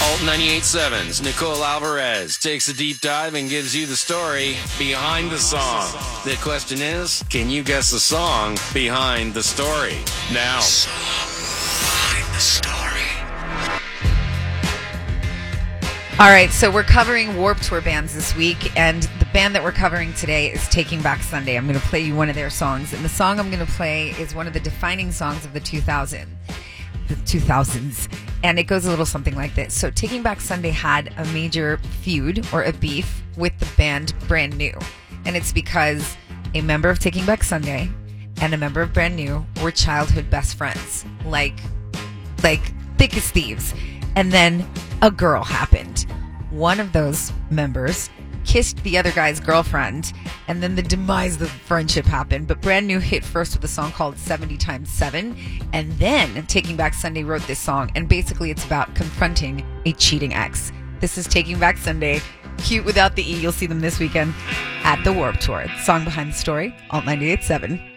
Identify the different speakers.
Speaker 1: Alt 98.7's Nicole Alvarez takes a deep dive and gives you the story behind the song. The question is, can you guess the song behind the story? Now. Song behind the story.
Speaker 2: All right, so we're covering Warped Tour bands this week, and the band that we're covering today is Taking Back Sunday. I'm going to play you one of their songs, and the song I'm going to play is one of the defining songs of the 2000s. And it goes a little something like this. So Taking Back Sunday had a major feud or a beef with the band Brand New. And it's because a member of Taking Back Sunday and a member of Brand New were childhood best friends. Like thick as thieves. And then a girl happened. One of those members kissed the other guy's girlfriend, and then the demise of the friendship happened. But Brand New hit first with a song called 70 times 7, and then Taking Back Sunday wrote this song, and basically it's about confronting a cheating ex. This is Taking Back Sunday, cute without the E. You'll see them this weekend at the Warped Tour. Song behind the story, Alt 98.7.